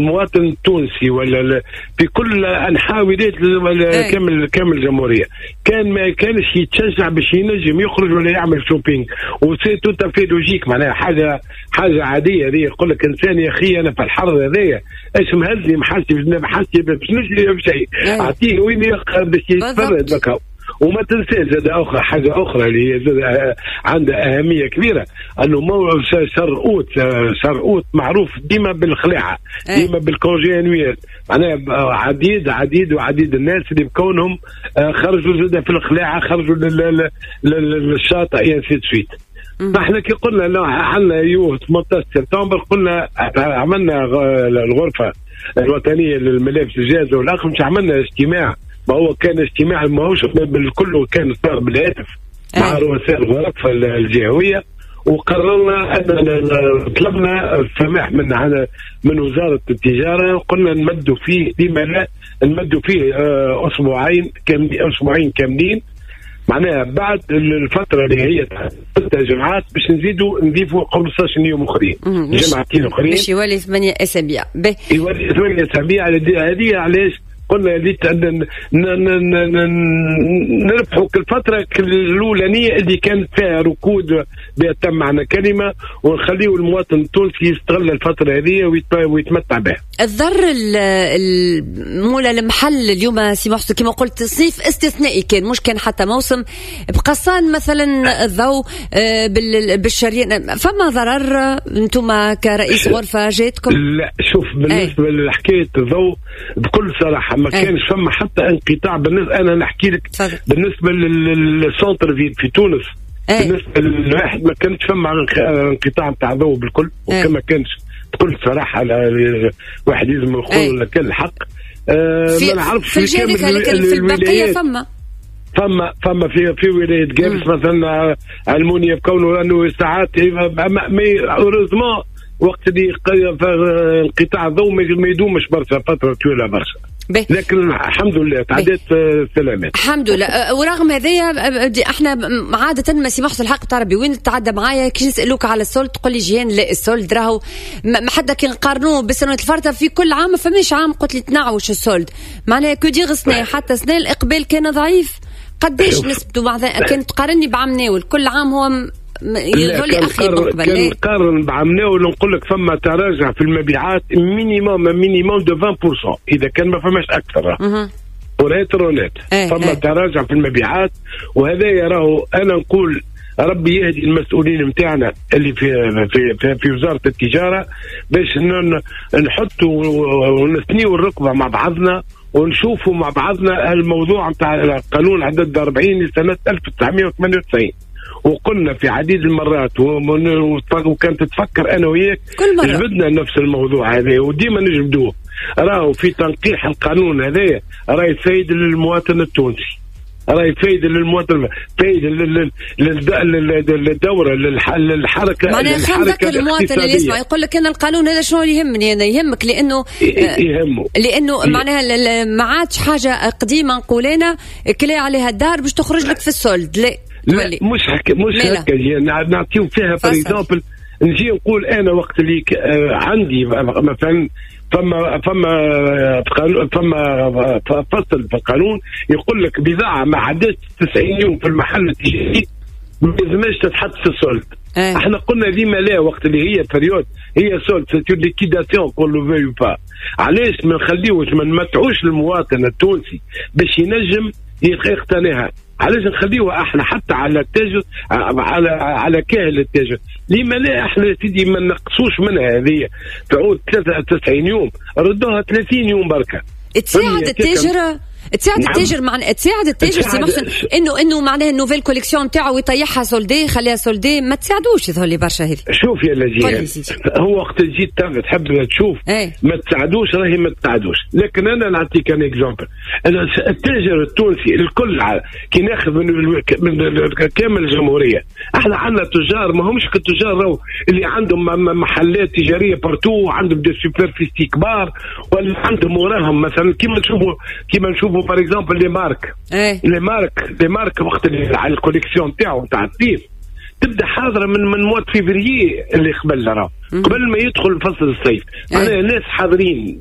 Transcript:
المواطن التونسي ولا في كل انحاء ولايات كامل الجمهوريه كان ما كانش يتشجع باش ينجم يخرج ولا يعمل شوبينج، وسي توتا في لوجيك معناها حاجه عاديه. هذه يقول لك انسان يا اخي انا في الحر هذايا ايش مهزني محاسب باش نشري بشيء اعطيه وين باش يتفرد بكا. وما تنساش زاد حاجه اخرى اللي هي عندها اهميه كبيره، انه شرقوت معروف ديما بالخلاعه، ديما بالكونجي انويال، معناها عديد الناس اللي بكونهم خرجوا زاد في الخلاعه، خرجوا للشاطئ انسي سويت. فاحنا كي قلنا لا عندنا 18 سبتمبر قلنا عملنا الغرفه الوطنيه للملابس الجاهزه والاخر، مش عملنا اجتماع، ما هو كان اجتماع ماهوش بالكل، كان صار بالهاتف مع رؤساء الغرف الجهويه، وقررنا ان طلبنا السماح من وزاره التجاره، قلنا نمدوا فيه ديما لا نمدوا فيه اسبوعين كاملين معناها بعد الفتره اللي هي 6 جمعات باش نضيفوا 15 يوم اخرين، جمعتين اخرين باش يولي 8 اسابيع. يولي 8 اسابيع. هذه علاش قلنا نربحوا كل فترة الأولانية اللي كانت فيها ركود بيتم معنا كلمة، ونخليه المواطن التونسي يستغل الفترة هذه ويتمتع بها. الضر مولا المحل اليوم سي محسن كما قلت صيف استثنائي كان، مش كان حتى موسم بقصان مثلا الضوء بالشريان، فما ضرر انتم كرئيس غرفة جاتكم؟ لا شوف بالنسبة لحكاية الضوء بكل صراحة ما كانش فما حتى انقطاع. بالنسبة أنا نحكي لك بالنسبة للسنتر في تونس، بالنسبة للواحد ما كانش فما انقطاع نتاع ضوء بالكل، وكما كانش بكل صراحة واحد لازم يقول لك الحق. ما نعرفش في الجهة لكن في البقية فما في ولاية جابس مثلا المونيا بكونه أنه ساعات أوريزمون وقت اللي انقطاع الضوء ما يدومش برشا فترة طويلة برشا، لكن الحمد لله تعديت سلامات الحمد لله. ورغم هذايا احنا عادة ما سي محسن الحق تعربي وين تعدى معايا كي نسألوك على السولد تقول لي جيان لا السولد راهو ما حتى كي نقارنوه بالسنوات الفارطة في كل عام ما فماش عام قلت لي تنعوش السولد معناها كودير سنة حتى سنة الإقبال كان ضعيف. قديش نسبته مع كانت تقارني بعام ناول كل عام هو يظل أخي مقبل؟ كان نقارن بعمناول ونقول لك فما تراجع في المبيعات مينيموم دو 20% إذا كان ما فماش أكثر. وريت فما تراجع في المبيعات، وهذا يراه أنا نقول ربي يهدي المسؤولين متاعنا اللي في وزارة التجارة باش نحطوا ونثنيوا الركبة مع بعضنا ونشوفوا مع بعضنا الموضوع نتاع القانون عدد 40 لسنة 1998. وقلنا في عديد المرات وكانت تتفكر أنا وياك جبدنا نفس الموضوع هذا وديما نجبدوه. راهو في تنقيح القانون هذا راه يفيد للمواطن التونسي، راه يفيد للمواطن، يفيد للدورة للحركة. معناها خلينا نذكر المواطن اللي يسمع يقول لك أنا القانون هذا شنو يهمني أنا؟ يهمك لأنه لأنه معناها ما عادش حاجة قديمة نقولنا كلي عليها الدار باش تخرج لك في السولد. لا مش هكا نعطيو فيها فور اكزامبل. نجي نقول انا وقت اللي عندي مثلا فما فصل في القانون يقول لك بضاعه ما عدتش 90 يوم في المحل التجاري ما لازمش تتحط في السولد. احنا قلنا ديما لا وقت اللي هي بريود هي سولد سيتو ليكيداسيون كل فيو با. علاش ما نخليوش ما نمتعوش المواطن التونسي باش ينجم يقتنيها؟ علاش نخليوها احنا حتى على التاجر على كاهل التاجر؟ لما لا احنا سيدي ما نقصوش منها هذه تعود 93 يوم ردوها 30 يوم بركه. تساعد التاجر التاجر معناها تساعد التاجر سي محسن انه معناها النوفيل كوليكسيون تاعو يطيحها سولدي يخليها سولدي ما تساعدوش يظهر لي برشا هذه. شوف يا لاجئ هو وقت تجي تحب تشوف ما تساعدوش راهي ما تساعدوش. لكن انا نعطيك ان اكزامبل. التاجر التونسي الكل كي ناخذ من كامل الجمهوريه احنا عندنا تجار ما همش كتجار اللي عندهم محلات تجاريه بارتو وعندهم دي سوبرفيسي كبار ولا عندهم وراهم مثلا كيما نشوفوا بار اكزومبل لي مارك وقت على الكوليكسيون تاعو تاع الصيف تبدا حاضره من مواد فيفريي اللي قبل راه قبل ما يدخل فصل الصيف. معناها الناس حاضرين